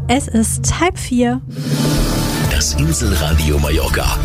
Es ist 3:30. Das Inselradio Mallorca.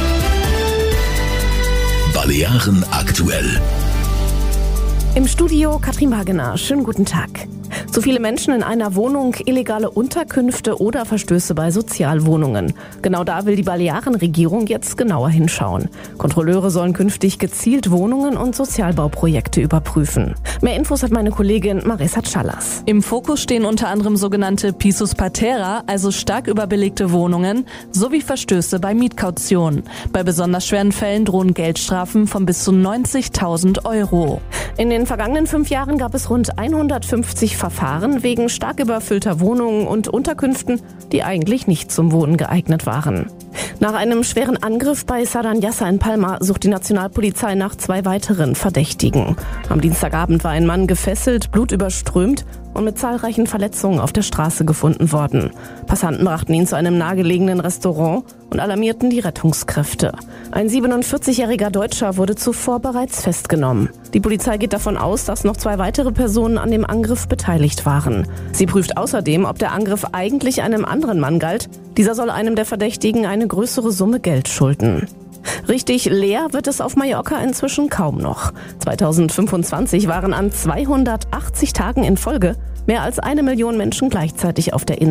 Balearen aktuell. Im Studio Katrin Wagener. Schönen guten Tag. Zu viele Menschen in einer Wohnung, illegale Unterkünfte oder Verstöße bei Sozialwohnungen. Genau da will die Balearenregierung jetzt genauer hinschauen. Kontrolleure sollen künftig gezielt Wohnungen und Sozialbauprojekte überprüfen. Mehr Infos hat meine Kollegin Marissa Challas. Im Fokus stehen unter anderem sogenannte Pisos Patera, also stark überbelegte Wohnungen, sowie Verstöße bei Mietkaution. Bei besonders schweren Fällen drohen Geldstrafen von bis zu 90.000 Euro. In den vergangenen 5 Jahren gab es rund 150 Verfahren wegen stark überfüllter Wohnungen und Unterkünften, die eigentlich nicht zum Wohnen geeignet waren. Nach einem schweren Angriff bei Saranyassa in Palma sucht die Nationalpolizei nach 2 weiteren Verdächtigen. Am Dienstagabend war ein Mann gefesselt, blutüberströmt und mit zahlreichen Verletzungen auf der Straße gefunden worden. Passanten brachten ihn zu einem nahegelegenen Restaurant und alarmierten die Rettungskräfte. Ein 47-jähriger Deutscher wurde zuvor bereits festgenommen. Die Polizei geht davon aus, dass noch 2 weitere Personen an dem Angriff beteiligt waren. Sie prüft außerdem, ob der Angriff eigentlich einem anderen Mann galt. Dieser soll einem der Verdächtigen eine größere Summe Geld schulden. Richtig leer wird es auf Mallorca inzwischen kaum noch. 2025 waren an 280 Tagen in Folge mehr als 1 Million Menschen gleichzeitig auf der Insel.